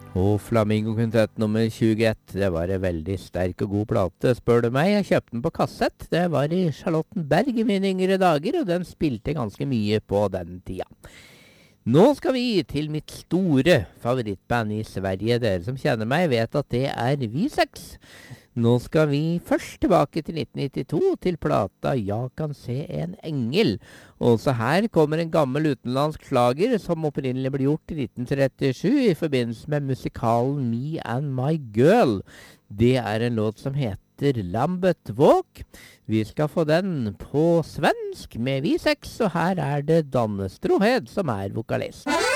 Og Flamingo Quintet nummer 21, det var en veldig sterk og god plate, spør du meg. Jeg kjøpte den på kassett. Det var i Charlottenberg i mine yngre dager, og den spilte ganske mye på den tida. Nå skal vi til mitt store favorittband i Sverige. Dere som kjenner meg vet at det er V6. Nå skal vi først tilbake til 1992, til plata «Jeg kan se en engel». Også her kommer en gammel utenlandsk slager som opprinnelig ble gjort i 1937 i forbindelse med musikalen «Me and My Girl». Det er en låt som heter «Lambet Walk». Vi skal få den på svensk med V6, og her er det Danne Strohed som er vokalist.